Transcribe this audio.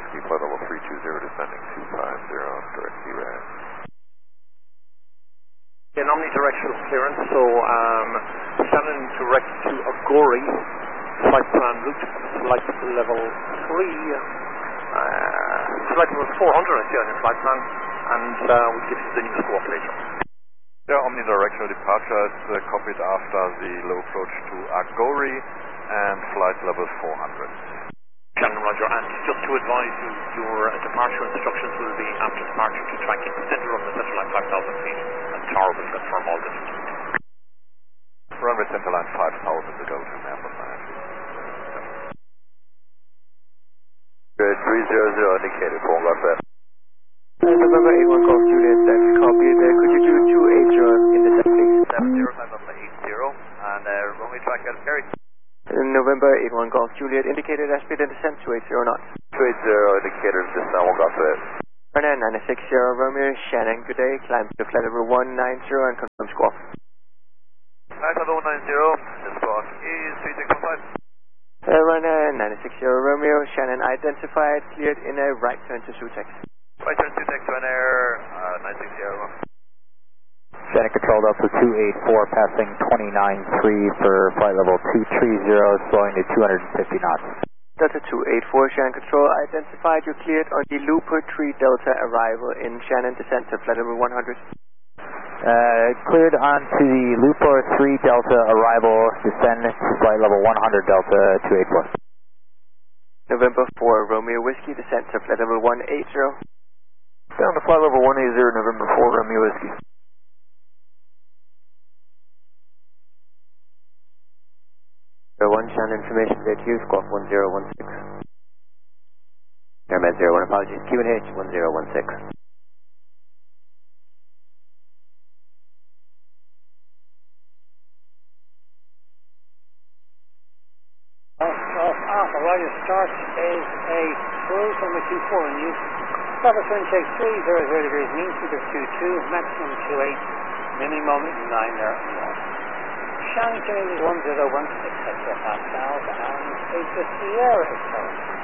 Whiskey, flight level 320, descending 250, direct VRAD. Yeah, omnidirectional clearance, so Shannon direct to Agori, flight plan route, flight level 3, flight level 400 I see on your flight plan, and we'll give you the new score later. Yeah, omnidirectional departure is copied after the low approach to Agori and flight level 400. Shannon, roger, and just to advise you, your departure instructions will be after departure to tracking center on the center line 5,000 feet, and tower will confirm all this. Runway center line 5,000 to go to Melbourne. Good, 300 indicated, phone got that. November 81 Golf Juliet, that's copy there. Could you do 280 in the set, please? 705 up to 80, and runway track at Perry. November 81 Golf Juliet, indicated airspeed and descent 280 knots. 280 indicated, descent, one got that. Runner 960 Romeo, Shannon, good day, climb to flight level 190 and confirm squawk. Flight level 190, the squawk is 3615. Runner 960 Romeo, Shannon identified, cleared in a right turn to Sutex. Right turn to Sutex, Runner 960. Shannon controlled up to 284, passing 29.3 for flight level 230, slowing to 250 knots. Delta 284, Shannon control identified, you're cleared on the Looper 3 Delta arrival in Shannon, descent to flight level 100. Cleared onto the Looper 3 Delta arrival, descend to flight level 100 Delta 284. November 4 Romeo Whiskey, descent to flight level 180. Down to flight level 180, November 4 Romeo Whiskey. One Shannon information there to you, squawk 1016. Airman 01, apologies, QNH 1016. Alpha, Roger, start is a cruise from the 24 and use. Level twin check 300 degrees, mean speed of 22, maximum 28, minimum 9 there. Shannon 1016, that's your Pascal, and 850 Sierra.